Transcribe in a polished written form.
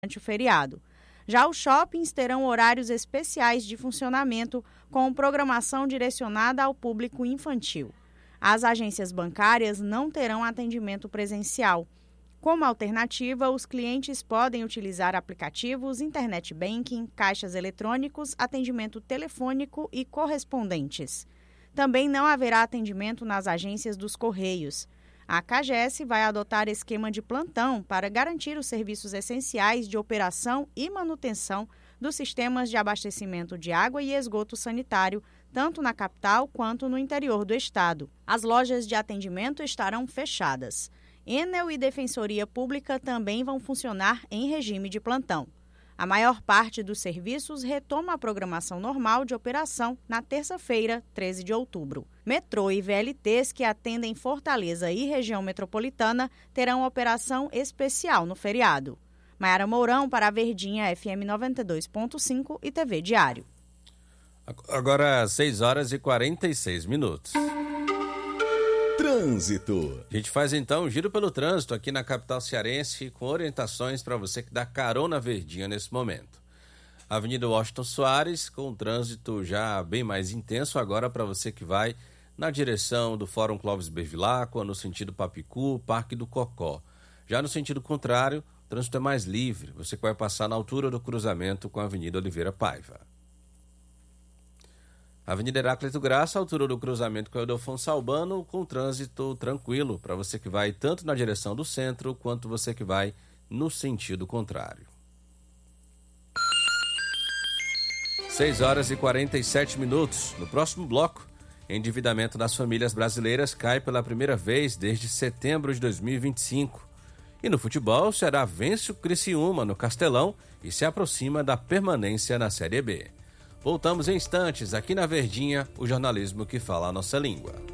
durante o feriado. Já os shoppings terão horários especiais de funcionamento com programação direcionada ao público infantil. As agências bancárias não terão atendimento presencial. Como alternativa, os clientes podem utilizar aplicativos, internet banking, caixas eletrônicos, atendimento telefônico e correspondentes. Também não haverá atendimento nas agências dos Correios. A CAGES vai adotar esquema de plantão para garantir os serviços essenciais de operação e manutenção dos sistemas de abastecimento de água e esgoto sanitário, tanto na capital quanto no interior do estado. As lojas de atendimento estarão fechadas. Enel e Defensoria Pública também vão funcionar em regime de plantão. A maior parte dos serviços retoma a programação normal de operação na terça-feira, 13 de outubro. Metrô e VLTs que atendem Fortaleza e região metropolitana terão operação especial no feriado. Maiara Mourão para a Verdinha FM 92.5 e TV Diário. Agora 6h46. Trânsito. A gente faz então um giro pelo trânsito aqui na capital cearense com orientações para você que dá carona Verdinha nesse momento. Avenida Washington Soares com um trânsito já bem mais intenso agora para você que vai na direção do Fórum Clóvis Bevilacqua, no sentido Papicu, Parque do Cocó. Já no sentido contrário, o trânsito é mais livre, você que vai passar na altura do cruzamento com a Avenida Oliveira Paiva. Avenida Heráclito Graça, altura do cruzamento com o Ildefonso Albano, com trânsito tranquilo para você que vai tanto na direção do centro quanto você que vai no sentido contrário. 6h47. No próximo bloco, endividamento das famílias brasileiras cai pela primeira vez desde setembro de 2025. E no futebol, o Ceará vence o Criciúma no Castelão e se aproxima da permanência na Série B. Voltamos em instantes aqui na Verdinha, o jornalismo que fala a nossa língua.